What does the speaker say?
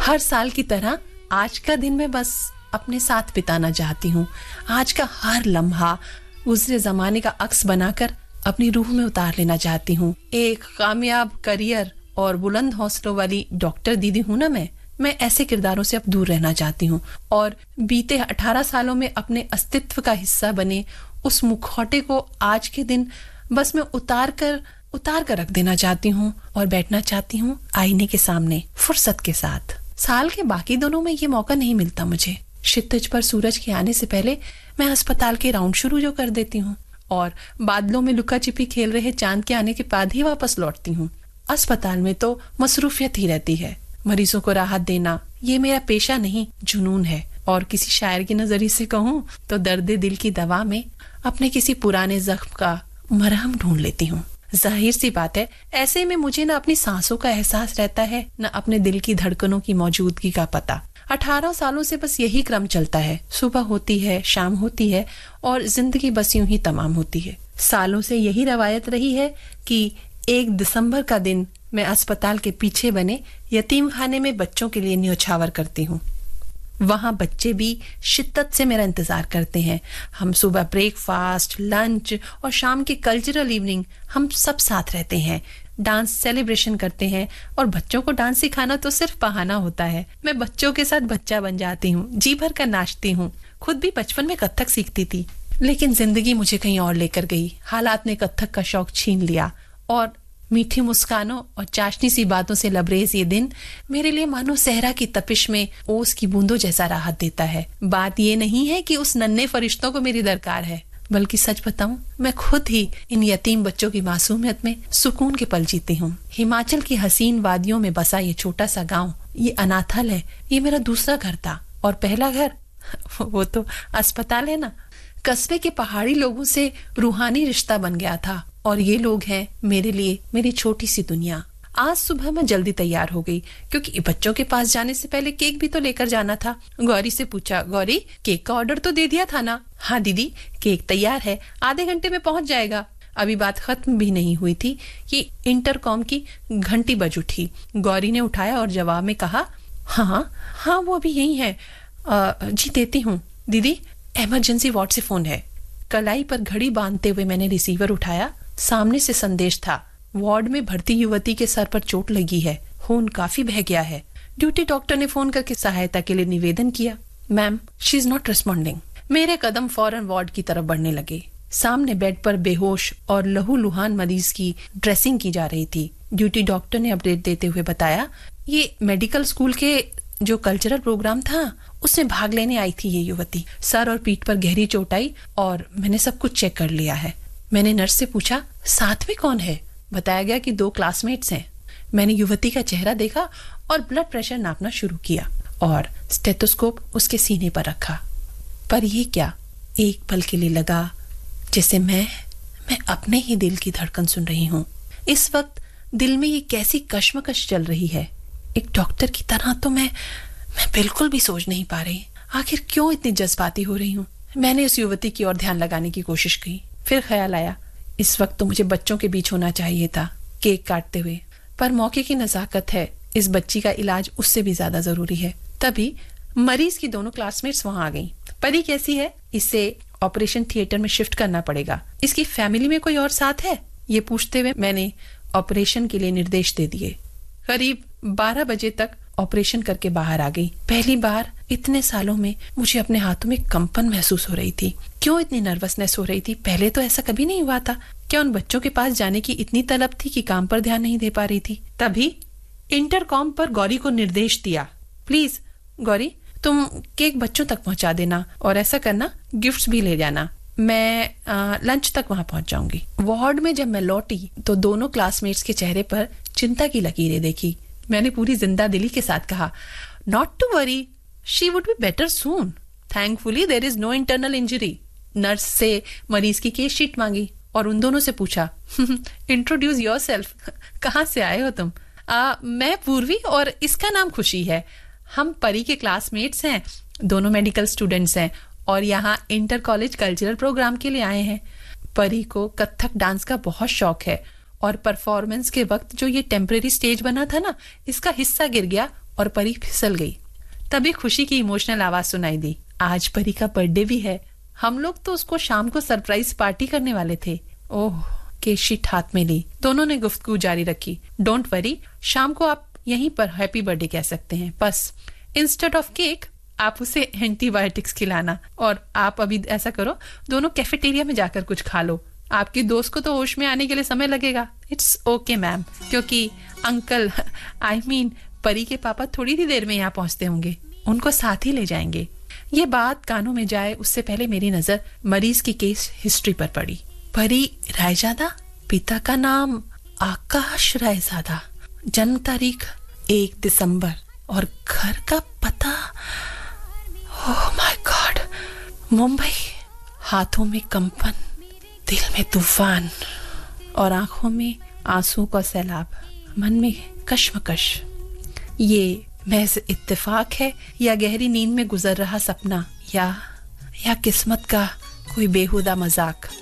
हर साल की तरह आज का दिन मैं बस अपने साथ बिताना चाहती हूँ। आज का हर लम्हा गुजरे जमाने का अक्स बनाकर अपनी रूह में उतार लेना चाहती हूँ। एक कामयाब करियर और बुलंद हौसलों वाली डॉक्टर दीदी हूँ ना मैं ऐसे किरदारों से अब दूर रहना चाहती हूँ और बीते 18 सालों में अपने अस्तित्व का हिस्सा बने उस मुखौटे को आज के दिन बस मैं उतार कर रख देना चाहती हूँ और बैठना चाहती हूँ आईने के सामने फुर्सत के साथ। साल के बाकी दिनों में ये मौका नहीं मिलता मुझे। क्षितिज पर सूरज के आने से पहले मैं अस्पताल के राउंड शुरू जो कर देती हूँ और बादलों में लुका छिपी खेल रहे चांद के आने के बाद ही वापस लौटती हूँ। अस्पताल में तो मसरूफियत ही रहती है। मरीजों को राहत देना ये मेरा पेशा नहीं, जुनून है। और किसी शायर के नजरिए से कहूँ तो दर्द दिल की दवा में अपने किसी पुराने जख्म का मरहम ढूंढ लेती हूँ। जाहिर सी बात है, ऐसे में मुझे न अपनी सांसों का एहसास रहता है, न अपने दिल की धड़कनों की मौजूदगी का पता। 18 सालों से बस यही क्रम चलता है। सुबह होती है, शाम होती है और जिंदगी बस यूं ही तमाम होती है। सालों से यही रवायत रही है कि 1 दिसंबर का दिन मैं अस्पताल के पीछे बने यतीम खाने में बच्चों के लिए न्योछावर करती हूँ। वहां बच्चे भी शिद्दत से मेरा इंतजार करते हैं। हम सुबह ब्रेकफास्ट, लंच और शाम की कल्चरल इवनिंग हम सब साथ रहते हैं, डांस सेलिब्रेशन करते हैं और बच्चों को डांस सिखाना तो सिर्फ बहाना होता है। मैं बच्चों के साथ बच्चा बन जाती हूँ, जी भर कर नाचती हूँ। खुद भी बचपन में कथक सीखती थी, लेकिन जिंदगी मुझे कहीं और लेकर गई। हालात ने कथक का शौक छीन लिया और मीठी मुस्कानों और चाशनी सी बातों से लबरेज ये दिन मेरे लिए मानो सहरा की तपिश में ओस की बूंदों जैसा राहत देता है। बात ये नहीं है कि उस नन्हे फरिश्तों को मेरी दरकार है, बल्कि सच बताऊं मैं खुद ही इन यतीम बच्चों की मासूमियत में सुकून के पल जीती हूँ। हिमाचल की हसीन वादियों में बसा ये छोटा सा गांव, ये अनाथल है। ये मेरा दूसरा घर था और पहला घर वो तो अस्पताल है ना। कस्बे के पहाड़ी लोगों से रूहानी रिश्ता बन गया था और ये लोग हैं मेरे लिए मेरी छोटी सी दुनिया। आज सुबह मैं जल्दी तैयार हो गई क्योंकि बच्चों के पास जाने से पहले केक भी तो लेकर जाना था। गौरी से पूछा, गौरी केक का ऑर्डर तो दे दिया था ना? हाँ दीदी, केक तैयार है, आधे घंटे में पहुंच जाएगा। अभी बात खत्म भी नहीं हुई थी कि इंटरकॉम की घंटी बज उठी। गौरी ने उठाया और जवाब में कहा, हाँ वो अभी यही है। जी देती हूँ दीदी, इमरजेंसी वार्ड से फोन है। कलाई पर घड़ी बांधते हुए मैंने रिसीवर उठाया। सामने से संदेश था, वार्ड में भर्ती युवती के सर पर चोट लगी है, खून काफी बह गया है। ड्यूटी डॉक्टर ने फोन करके सहायता के लिए निवेदन किया। Ma'am, she is not responding. मेरे कदम फौरन वार्ड की तरफ बढ़ने लगे। सामने बेड पर बेहोश और लहूलुहान मरीज की ड्रेसिंग की जा रही थी। ड्यूटी डॉक्टर ने अपडेट देते हुए बताया, ये मेडिकल स्कूल के जो कल्चरल प्रोग्राम था उसमें भाग लेने आई थी ये युवती। सर और पीठ पर गहरी चोट आई और मैंने सब कुछ चेक कर लिया है। मैंने नर्स से पूछा, साथ में कौन है? बताया गया कि 2 क्लासमेट्स हैं। मैंने युवती का चेहरा देखा और ब्लड प्रेशर नापना शुरू किया और स्टेथोस्कोप उसके सीने पर रखा। पर ये क्या, एक पल के लिए लगा जैसे मैं अपने ही दिल की धड़कन सुन रही हूँ। इस वक्त दिल में ये कैसी कश्मकश चल रही है। एक डॉक्टर की तरह तो मैं बिल्कुल भी सोच नहीं पा रही, आखिर क्यों इतनी जज्बाती हो रही हूँ। मैंने उस युवती की ओर ध्यान लगाने की कोशिश की, फिर ख्याल आया इस वक्त तो मुझे बच्चों के बीच होना चाहिए था, केक काटते हुए। पर मौके की नजाकत है, इस बच्ची का इलाज उससे भी ज्यादा जरूरी है। तभी मरीज की दोनों क्लासमेट्स वहां आ गई। परी कैसी है? इसे ऑपरेशन थिएटर में शिफ्ट करना पड़ेगा। इसकी फैमिली में कोई और साथ है? ये पूछते हुए मैंने ऑपरेशन के लिए निर्देश दे दिए। करीब 12 बजे तक ऑपरेशन करके बाहर आ गई। पहली बार इतने सालों में मुझे अपने हाथों में कंपन महसूस हो रही थी। क्यों इतनी नर्वसनेस हो रही थी? पहले तो ऐसा कभी नहीं हुआ था। क्या उन बच्चों के पास जाने की इतनी तलब थी कि काम पर ध्यान नहीं दे पा रही थी? तभी इंटरकॉम पर गौरी को निर्देश दिया, प्लीज गौरी तुम केक बच्चों तक पहुंचा देना और ऐसा करना गिफ्ट्स भी ले जाना। मैं लंच तक वहां पहुंच जाऊंगी। वार्ड में जब मैं लौटी तो दोनों क्लासमेट्स के चेहरे पर चिंता की लकीरें देखी। मैंने पूरी जिंदा दिली के साथ कहा, not to worry, she would be better soon. Thankfully there is no internal injury. Nurse से मरीज की केस शीट मांगी और उन दोनों से पूछा, इंट्रोड्यूस योरसेल्फ, कहाँ से आए हो तुम? मैं पूर्वी और इसका नाम खुशी है। हम परी के क्लासमेट्स हैं, दोनों मेडिकल स्टूडेंट्स हैं और यहाँ इंटर कॉलेज कल्चरल प्रोग्राम के लिए आए हैं। परी को कथक डांस का बहुत शौक है और परफॉर्मेंस के वक्त जो ये टेम्परेरी स्टेज बना था ना, इसका हिस्सा गिर गया और परी फिसल गई। तभी खुशी की इमोशनल आवाज सुनाई दी, आज परी का बर्थडे भी है। हम लोग तो उसको शाम को सरप्राइज पार्टी करने वाले थे। ओह, केक शीट हाथ में ली, दोनों ने गुफ्तगू जारी रखी। डोंट वरी, शाम को आप यहीं पर हैप्पी बर्थडे कह सकते हैं, बस इंस्टेड ऑफ केक आप उसे एंटीबायोटिक्स खिलाना। और आप अभी ऐसा करो, दोनों कैफेटेरिया में जाकर कुछ खा लो। आपकी दोस्त को तो होश में आने के लिए समय लगेगा। इट्स ओके मैम, क्योंकि अंकल आई मीन परी के पापा थोड़ी ही देर में यहाँ पहुंचते होंगे, उनको साथ ही ले जाएंगे। ये बात कानों में जाए उससे पहले मेरी नजर मरीज की केस हिस्ट्री पर पड़ी। परी रायजादा, पिता का नाम आकाश रायजादा, जन्म तारीख 1 दिसंबर और घर का पता ओह माय गॉड, मुंबई। हाथों में कंपन, दिल में तूफान और आंखों में आंसू का सैलाब, मन में कश्मकश। ये महज इत्तेफाक है या गहरी नींद में गुजर रहा सपना, या किस्मत का कोई बेहुदा मजाक।